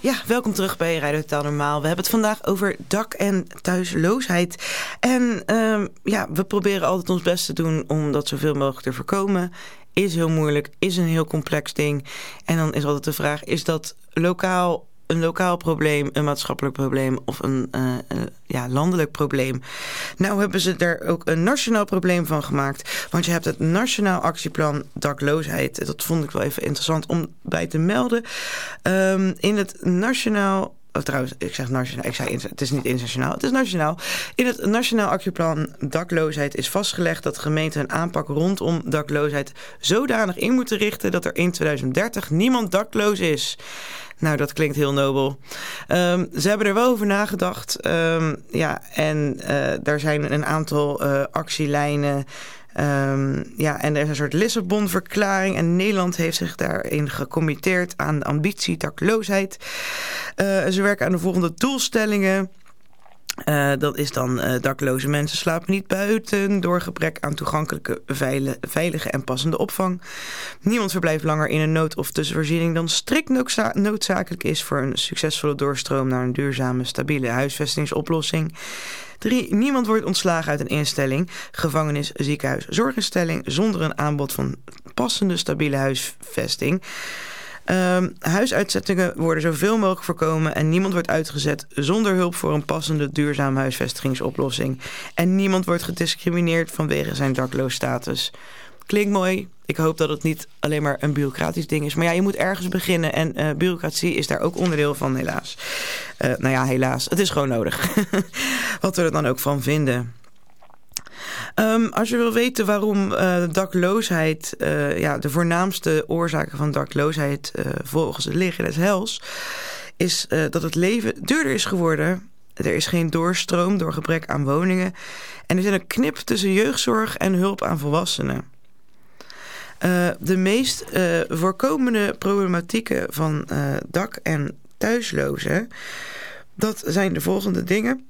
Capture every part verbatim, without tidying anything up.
Ja, welkom terug bij Radio Totaal Normaal. We hebben het vandaag over dak- en thuisloosheid. En uh, ja, we proberen altijd ons best te doen om dat zoveel mogelijk te voorkomen. Is heel moeilijk, is een heel complex ding. En dan is altijd de vraag, is dat lokaal een lokaal probleem, een maatschappelijk probleem of een uh, uh, ja, landelijk probleem? Nou hebben ze daar ook een nationaal probleem van gemaakt. Want je hebt het Nationaal Actieplan Dakloosheid. Dat vond ik wel even interessant om bij te melden. Um, in het Nationaal... Oh, trouwens, ik zeg nationaal. Ik zei, het is niet internationaal, het is nationaal. In het Nationaal Actieplan Dakloosheid is vastgelegd dat gemeenten een aanpak rondom dakloosheid zodanig in moeten richten dat er in tweeduizend dertig niemand dakloos is. Nou, dat klinkt heel nobel. Um, ze hebben er wel over nagedacht. Um, ja, en uh, daar zijn een aantal uh, actielijnen. Um, ja, en er is een soort Lissabon-verklaring. En Nederland heeft zich daarin gecommitteerd aan de ambitie dakloosheid. Uh, ze werken aan de volgende doelstellingen. Uh, dat is dan uh, dakloze mensen slapen niet buiten door gebrek aan toegankelijke, veile, veilige en passende opvang. Niemand verblijft langer in een nood- of tussenvoorziening dan strikt noodza- noodzakelijk is voor een succesvolle doorstroom naar een duurzame, stabiele huisvestingsoplossing. Drie, niemand wordt ontslagen uit een instelling, gevangenis, ziekenhuis, zorginstelling zonder een aanbod van passende, stabiele huisvesting. Um, huisuitzettingen worden zoveel mogelijk voorkomen en niemand wordt uitgezet zonder hulp voor een passende duurzame huisvestigingsoplossing. En niemand wordt gediscrimineerd vanwege zijn dakloosstatus. Klinkt mooi. Ik hoop dat het niet alleen maar een bureaucratisch ding is. Maar ja, je moet ergens beginnen en uh, bureaucratie is daar ook onderdeel van, helaas. Uh, nou ja, helaas. Het is gewoon nodig. Wat we er dan ook van vinden. Um, als je wil weten waarom uh, dakloosheid, uh, ja, de voornaamste oorzaken van dakloosheid uh, volgens het leger des Heils, is uh, dat het leven duurder is geworden. Er is geen doorstroom door gebrek aan woningen. En er zit een knip tussen jeugdzorg en hulp aan volwassenen. Uh, de meest uh, voorkomende problematieken van uh, dak- en thuislozen, dat zijn de volgende dingen.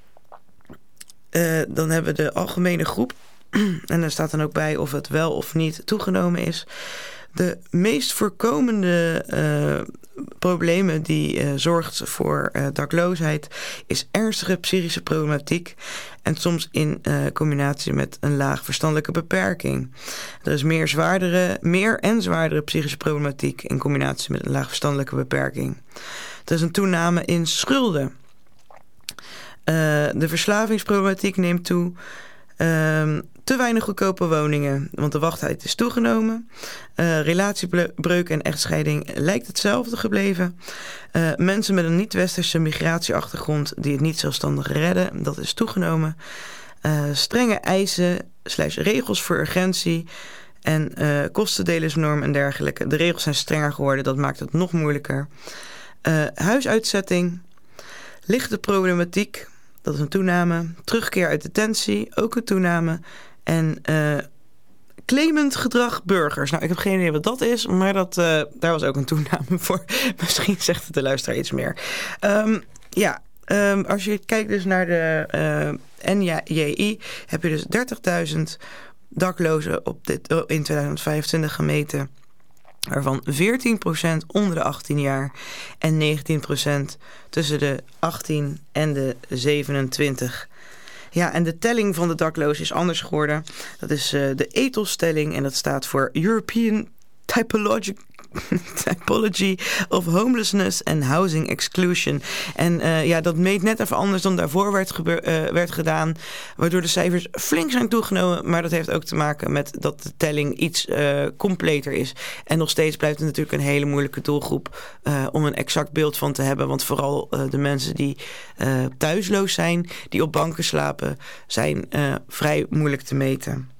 Uh, dan hebben we de algemene groep. En daar staat dan ook bij of het wel of niet toegenomen is. De meest voorkomende uh, problemen die uh, zorgt voor uh, dakloosheid is ernstige psychische problematiek. En soms in uh, combinatie met een laag verstandelijke beperking. Er is meer, zwaardere, meer en zwaardere psychische problematiek in combinatie met een laag verstandelijke beperking. Er is een toename in schulden. Uh, de verslavingsproblematiek neemt toe. Uh, te weinig goedkope woningen, want de wachttijd is toegenomen. Uh, relatiebreuk en echtscheiding lijkt hetzelfde gebleven. Uh, mensen met een niet-westerse migratieachtergrond die het niet zelfstandig redden, dat is toegenomen. Uh, strenge eisen slash regels voor urgentie en uh, kostendelersnorm en dergelijke. De regels zijn strenger geworden, dat maakt het nog moeilijker. Uh, huisuitzetting, lichte problematiek. Dat is een toename. Terugkeer uit detentie, ook een toename. En uh, claimend gedrag burgers. Nou, ik heb geen idee wat dat is, maar dat, uh, daar was ook een toename voor. Misschien zegt het de luisteraar iets meer. Um, ja, um, als je kijkt dus naar de uh, N J I, heb je dus dertigduizend daklozen op dit, in tweeduizend vijfentwintig gemeten. Waarvan veertien procent onder de achttien jaar en negentien procent tussen de achttien en de zevenentwintig. Ja, en de telling van de daklozen is anders geworden. Dat is uh, de ethos-telling en dat staat voor European Typologic Typology of Homelessness and Housing Exclusion. En uh, ja, dat meet net even anders dan daarvoor werd, gebeur, uh, werd gedaan, waardoor de cijfers flink zijn toegenomen. Maar dat heeft ook te maken met dat de telling iets uh, completer is. En nog steeds blijft het natuurlijk een hele moeilijke doelgroep uh, om een exact beeld van te hebben. Want vooral uh, de mensen die uh, thuisloos zijn, die op banken slapen, zijn uh, vrij moeilijk te meten.